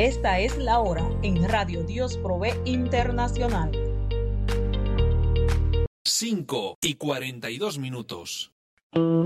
Esta es la hora en Radio Dios Provee Internacional. 5:42.